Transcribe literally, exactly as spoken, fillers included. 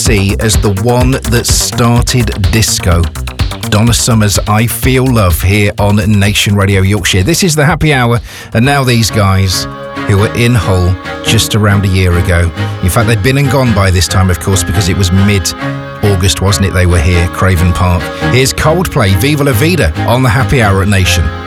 see as the one that started disco. Donna Summer's I Feel Love here on Nation Radio Yorkshire. This is the Happy Hour, and now these guys who were in Hull just around a year ago. In fact, they'd been and gone by this time, of course, because it was mid-August, wasn't it? They were here, Craven Park. Here's Coldplay, Viva La Vida on the Happy Hour at Nation.